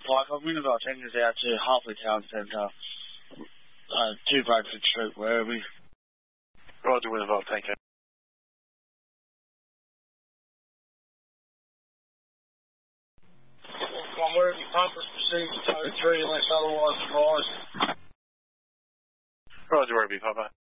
Pike, I'm going to about 10 minutes out to Hartley Town Centre, 2 Bradford Street, Werribee. Roger, Winterville, thank you. One Werribee pumpers proceed to tow 3 unless otherwise advised. Roger, Werribee, Papa.